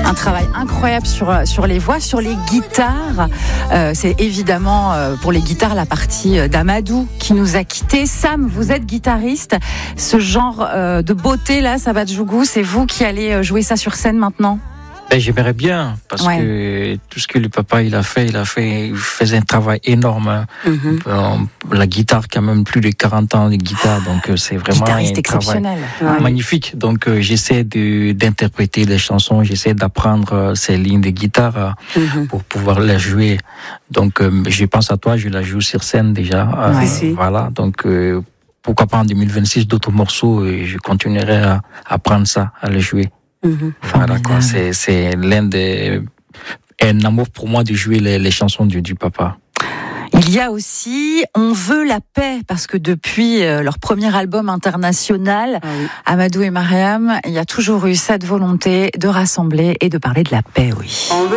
Un travail incroyable sur les voix, sur les guitares. C'est évidemment pour les guitares la partie d'Amadou qui nous a quittés. Sam, vous êtes guitariste. Ce genre de beauté là, Sabadjougou, c'est vous qui allez jouer ça sur scène maintenant? J'aimerais bien, parce que tout ce que le papa il faisait un travail énorme. La guitare, quand même plus de 40 ans de guitare, donc c'est vraiment guitariste exceptionnel, magnifique. Donc j'essaie d'interpréter les chansons, j'essaie d'apprendre ces lignes de guitare pour pouvoir les jouer. Donc je pense à toi, je la joue sur scène déjà. Voilà, donc pourquoi pas en 2026 d'autres morceaux, et je continuerai à apprendre ça, à les jouer. Voilà quoi, c'est un amour pour moi de jouer les chansons du papa. Il y a aussi On veut la paix, parce que depuis leur premier album international, Amadou et Mariam, il y a toujours eu cette volonté de rassembler et de parler de la paix, oui.